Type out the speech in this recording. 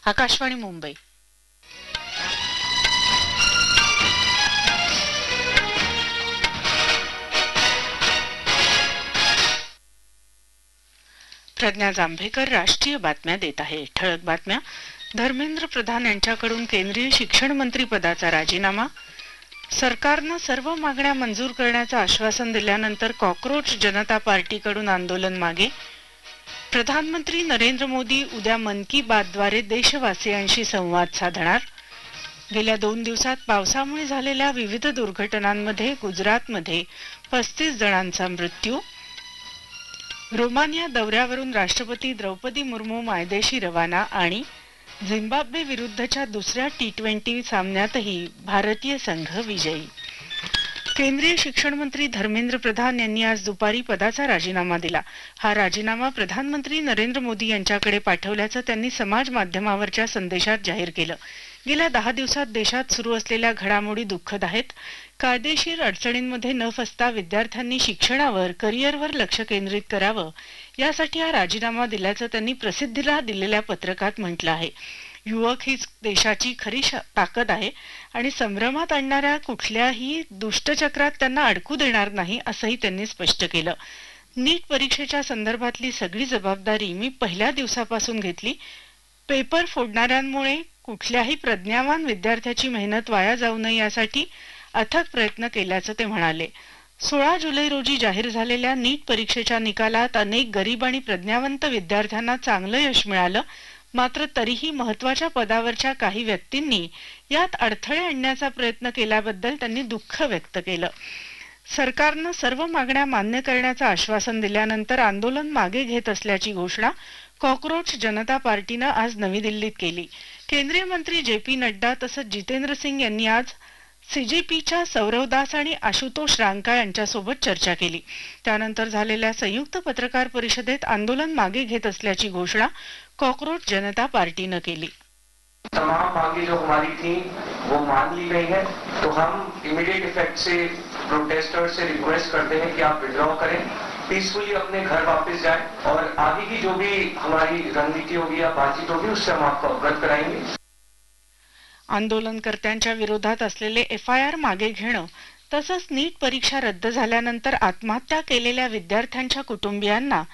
आकाशवाणी मुंबई. प्रज्ञा जांभेकर राष्ट्रीय बातम्या देत आहे. ठळक बातम्या. धर्मेंद्र प्रधान यांच्याकडून केंद्रीय शिक्षण मंत्री पदाचा राजीनामा. सरकारनं सर्व मागण्या मंजूर करण्याचं आश्वासन दिल्यानंतर कॉकरोच जनता पार्टीकडून आंदोलन मागे. प्रधानमंत्री नरेंद्र मोदी उद्या मन की बातद्वारे देशवासियांशी संवाद साधणार. गेल्या 2 दिवसात पावसामुळे झालेल्या विविध दुर्घटनांमध्ये गुजरातमध्ये 35 जणांचा मृत्यू. रोमानिया दौऱ्यावरून राष्ट्रपती द्रौपदी मुर्मू मायदेशी रवाना आणि झिम्बाब्वे विरुद्धच्या दुसऱ्या T20 सामन्यातही भारतीय संघ विजयी. केंद्रीय शिक्षण मंत्री धर्मेंद्र प्रधान यांनी आज दुपारी पदाचा राजीनामा दिला. हा राजीनामा प्रधानमंत्री नरेंद्र मोदी यांच्याकडे पाठवल्याचं त्यांनी समाज माध्यमावरच्या संदेशात जाहीर केलं. गेल्या 10 दिवसात देशात सुरू असलेल्या घडामोडी दुःखद आहेत. कायदेशीर अडचणींमध्ये न फसता विद्यार्थ्यांनी शिक्षणावर, करिअरवर लक्ष केंद्रित करावं, यासाठी हा राजीनामा दिल्याचं त्यांनी प्रसिद्धीला दिलेल्या पत्रकात म्हटलं आहे. युवक हीच देशाची खरी ताकद आहे आणि संभ्रमात आणणाऱ्या कुठल्याही दुष्टचक्रात त्यांना अडकू देणार नाही, असंही त्यांनी स्पष्ट केलं. नीट परीक्षेच्या संदर्भातली सगळी जबाबदारी मी पहिल्या दिवसापासून घेतली. पेपर फोडणाऱ्यांमुळे कुठल्याही प्रज्ञावान विद्यार्थ्याची मेहनत वाया जाऊ नये यासाठी अथक प्रयत्न केल्याचं ते म्हणाले. 16 जुलै रोजी जाहीर झालेल्या नीट परीक्षेच्या निकालात अनेक गरीब आणि प्रज्ञावंत विद्यार्थ्यांना चांगलं यश मिळालं. मात्र तरीही महत्वाच्या पदावरच्या काही व्यक्तींनी यात अडथळे आणण्याचा प्रयत्न केल्याबद्दल त्यांनी दुःख व्यक्त केलं. सरकारनं सर्व मागण्या मान्य करण्याचं आश्वासन दिल्यानंतर आंदोलन मागे घेत असल्याची घोषणा कॉकरोच जनता पार्टीनं आज नवी दिल्लीत केली. केंद्रीय मंत्री JP नड्डा तसंच जितेंद्र सिंग यांनी आज CJPच्या सौरव दास आणि आशुतोष रांका यांच्यासोबत चर्चा केली. त्यानंतर झालेल्या संयुक्त पत्रकार परिषदेत आंदोलन मागे घेत असल्याची घोषणा कॉकरोच जनता पार्टीनं केली. तमाम मांगे जो हमारी थी वो मान ली गई है, तो हम इमीडिएट इफेक्ट से प्रोटेस्टर्स से रिक्वेस्ट करते हैं कि आप विड्रॉ करें, पीसफुली अपने घर वापस जाएं और आगे की जो भी हमारी रणनीति होगी या बातचीत होगी उससे हम आपको अवगत कराएंगे. आंदोलनकर्त्यांच्या विरोधात असलेले FIR मागे घेणं तसंच नीट परीक्षा रद्द झाल्यानंतर आत्महत्या केलेल्या विद्यार्थ्यांच्या कुटुंबियांना